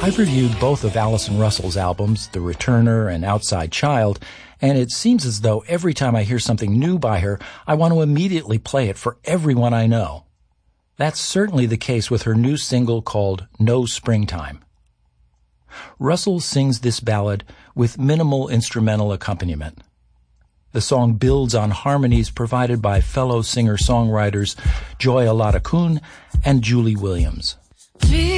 I've reviewed both of Allison Russell's albums, The Returner and Outside Child, and it seems as though every time I hear something new by her, I want to immediately play it for everyone I know. That's certainly the case with her new single called No Springtime. Russell sings this ballad with minimal instrumental accompaniment. The song builds on harmonies provided by fellow singer-songwriters Joy Aladakun and Julie Williams.